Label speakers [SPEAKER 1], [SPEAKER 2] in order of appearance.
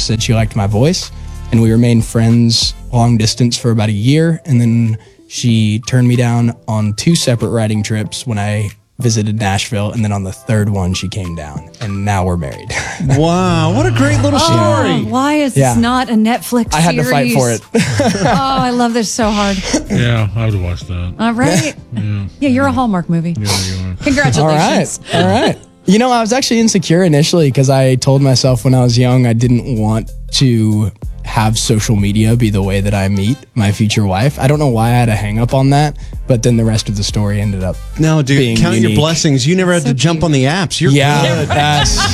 [SPEAKER 1] just said she liked my voice, and we remained friends long distance for about a year. And then she turned me down on 2 separate writing trips when I visited Nashville, and then on the 3rd one she came down, and now we're married.
[SPEAKER 2] Wow, what a great little story.
[SPEAKER 3] Why is this not a Netflix series?
[SPEAKER 1] I had to fight for it.
[SPEAKER 3] Oh, I love this so hard.
[SPEAKER 4] Yeah, I would watch that.
[SPEAKER 3] All right. Yeah, you're a Hallmark movie.
[SPEAKER 4] Yeah, you are.
[SPEAKER 3] Congratulations.
[SPEAKER 1] All right. You know, I was actually insecure initially because I told myself when I was young I didn't want to have social media be the way that I meet my future wife. I don't know why I had a hang up on that, but then the rest of the story ended up
[SPEAKER 2] No, dude,
[SPEAKER 1] being
[SPEAKER 2] count your
[SPEAKER 1] unique.
[SPEAKER 2] blessings. You never had to jump on the apps. You're good.
[SPEAKER 1] That's